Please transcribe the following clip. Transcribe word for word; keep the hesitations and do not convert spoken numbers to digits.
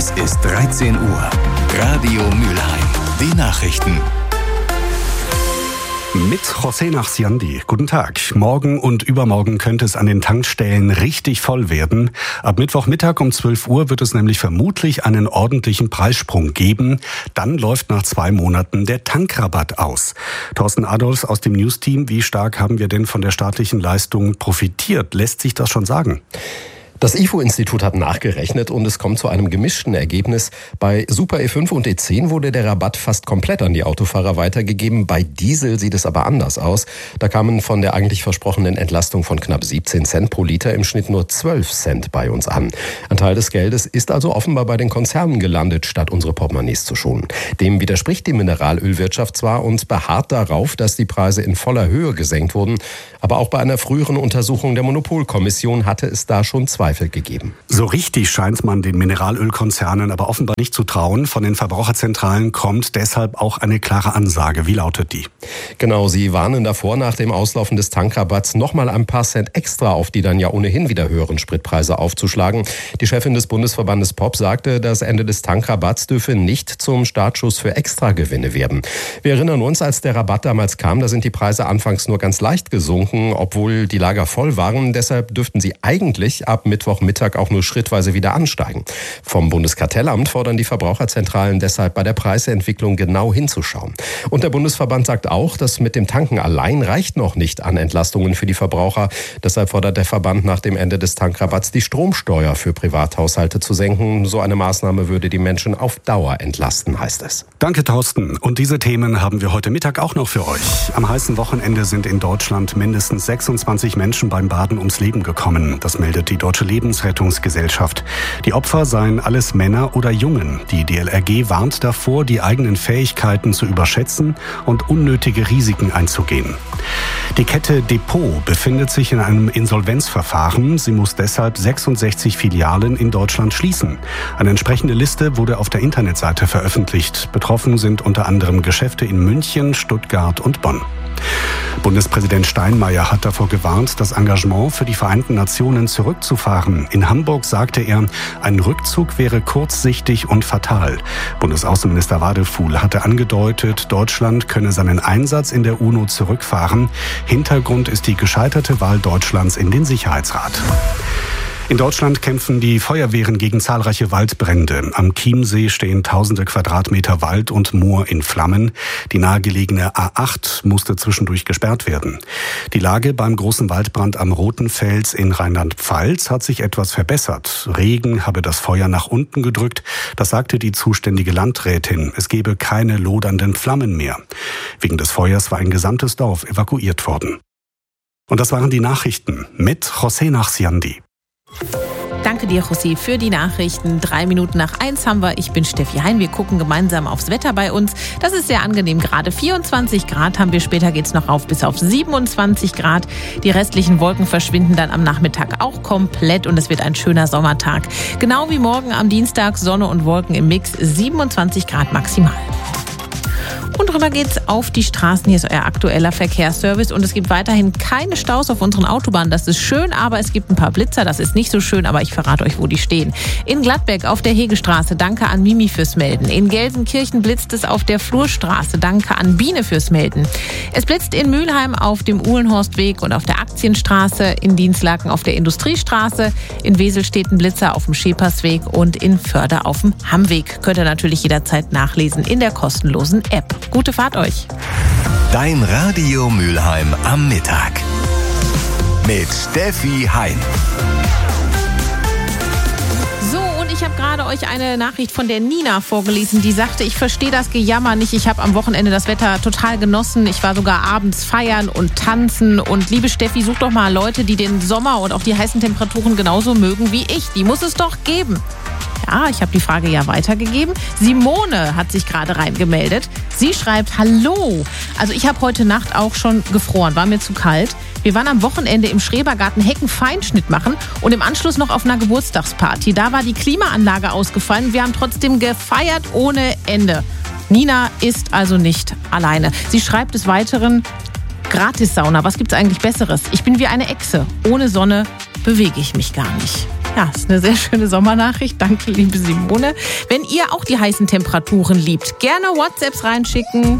Es ist dreizehn Uhr. Radio Mülheim. Die Nachrichten. Mit José Nachsiandi. Guten Tag. Morgen und übermorgen könnte es an den Tankstellen richtig voll werden. Ab Mittwochmittag um zwölf Uhr wird es nämlich vermutlich einen ordentlichen Preissprung geben. Dann läuft nach zwei Monaten der Tankrabatt aus. Thorsten Adolfs aus dem News-Team. Wie stark haben wir denn von der staatlichen Leistung profitiert? Lässt sich das schon sagen? Das I F O-Institut hat nachgerechnet und es kommt zu einem gemischten Ergebnis. Bei Super E fünf und E zehn wurde der Rabatt fast komplett an die Autofahrer weitergegeben. Bei Diesel sieht es aber anders aus. Da kamen von der eigentlich versprochenen Entlastung von knapp siebzehn Cent pro Liter im Schnitt nur zwölf Cent bei uns an. Ein Teil des Geldes ist also offenbar bei den Konzernen gelandet, statt unsere Portemonnaies zu schonen. Dem widerspricht die Mineralölwirtschaft zwar und beharrt darauf, dass die Preise in voller Höhe gesenkt wurden. Aber auch bei einer früheren Untersuchung der Monopolkommission hatte es da schon Zweifel gegeben. So richtig scheint man den Mineralölkonzernen aber offenbar nicht zu trauen. Von den Verbraucherzentralen kommt deshalb auch eine klare Ansage. Wie lautet die? Genau, sie warnen davor, nach dem Auslaufen des Tankrabatts nochmal ein paar Cent extra auf die dann ja ohnehin wieder höheren Spritpreise aufzuschlagen. Die Chefin des Bundesverbandes P O P sagte, das Ende des Tankrabatts dürfe nicht zum Startschuss für Extragewinne werden. Wir erinnern uns, als der Rabatt damals kam, da sind die Preise anfangs nur ganz leicht gesunken, obwohl die Lager voll waren. Deshalb dürften sie eigentlich ab Mittwochmittag auch nur schrittweise wieder ansteigen. Vom Bundeskartellamt fordern die Verbraucherzentralen deshalb, bei der Preisentwicklung genau hinzuschauen. Und der Bundesverband sagt auch, dass mit dem Tanken allein reicht noch nicht an Entlastungen für die Verbraucher. Deshalb fordert der Verband nach dem Ende des Tankrabatts, die Stromsteuer für Privathaushalte zu senken. So eine Maßnahme würde die Menschen auf Dauer entlasten, heißt es. Danke, Thorsten. Und diese Themen haben wir heute Mittag auch noch für euch. Am heißen Wochenende sind in Deutschland mindestens sechsundzwanzig Menschen beim Baden ums Leben gekommen. Das meldet die Deutsche Lebensrettungsgesellschaft. Die Opfer seien alles Männer oder Jungen. Die D L R G warnt davor, die eigenen Fähigkeiten zu überschätzen und unnötige Risiken einzugehen. Die Kette Depot befindet sich in einem Insolvenzverfahren. Sie muss deshalb sechsundsechzig Filialen in Deutschland schließen. Eine entsprechende Liste wurde auf der Internetseite veröffentlicht. Betroffen sind unter anderem Geschäfte in München, Stuttgart und Bonn. Bundespräsident Steinmeier hat davor gewarnt, das Engagement für die Vereinten Nationen zurückzufahren. In Hamburg sagte er, ein Rückzug wäre kurzsichtig und fatal. Bundesaußenminister Wadefuhl hatte angedeutet, Deutschland könne seinen Einsatz in der UNO zurückfahren. Hintergrund ist die gescheiterte Wahl Deutschlands in den Sicherheitsrat. In Deutschland kämpfen die Feuerwehren gegen zahlreiche Waldbrände. Am Chiemsee stehen tausende Quadratmeter Wald und Moor in Flammen. Die nahegelegene A acht musste zwischendurch gesperrt werden. Die Lage beim großen Waldbrand am Rotenfels in Rheinland-Pfalz hat sich etwas verbessert. Regen habe das Feuer nach unten gedrückt. Das sagte die zuständige Landrätin. Es gebe keine lodernden Flammen mehr. Wegen des Feuers war ein gesamtes Dorf evakuiert worden. Und das waren die Nachrichten mit José Nachsiandi. Danke dir, José, für die Nachrichten. Drei Minuten nach eins haben wir. Ich bin Steffi Hein. Wir gucken gemeinsam aufs Wetter bei uns. Das ist sehr angenehm. Gerade vierundzwanzig Grad haben wir. Später geht es noch rauf bis auf siebenundzwanzig Grad. Die restlichen Wolken verschwinden dann am Nachmittag auch komplett und es wird ein schöner Sommertag. Genau wie morgen am Dienstag. Sonne und Wolken im Mix. siebenundzwanzig Grad maximal. Und rüber geht's auf die Straßen. Hier ist euer aktueller Verkehrsservice und es gibt weiterhin keine Staus auf unseren Autobahnen. Das ist schön, aber es gibt ein paar Blitzer. Das ist nicht so schön, aber ich verrate euch, wo die stehen. In Gladbeck auf der Hegestraße. Danke an Mimi fürs Melden. In Gelsenkirchen blitzt es auf der Flurstraße. Danke an Biene fürs Melden. Es blitzt in Mülheim auf dem Uhlenhorstweg und auf der Aktienstraße. In Dienstlaken auf der Industriestraße. In Wesel steht ein Blitzer auf dem Schepersweg und in Förde auf dem Hammweg. Könnt ihr natürlich jederzeit nachlesen in der kostenlosen App. Gute Fahrt euch. Dein Radio Mülheim am Mittag. Mit Steffi Hein. So, und ich habe gerade euch eine Nachricht von der Nina vorgelesen, die sagte, ich verstehe das Gejammer nicht. Ich habe am Wochenende das Wetter total genossen. Ich war sogar abends feiern und tanzen. Und liebe Steffi, such doch mal Leute, die den Sommer und auch die heißen Temperaturen genauso mögen wie ich. Die muss es doch geben. Ja, ich habe die Frage ja weitergegeben. Simone hat sich gerade reingemeldet. Sie schreibt, hallo. Also ich habe heute Nacht auch schon gefroren, war mir zu kalt. Wir waren am Wochenende im Schrebergarten Heckenfeinschnitt machen und im Anschluss noch auf einer Geburtstagsparty. Da war die Klimaanlage ausgefallen. Wir haben trotzdem gefeiert ohne Ende. Nina ist also nicht alleine. Sie schreibt des Weiteren, Gratis-Sauna, was gibt's eigentlich Besseres? Ich bin wie eine Echse. Ohne Sonne bewege ich mich gar nicht. Ja, ist eine sehr schöne Sommernachricht. Danke, liebe Simone. Wenn ihr auch die heißen Temperaturen liebt, gerne WhatsApps reinschicken.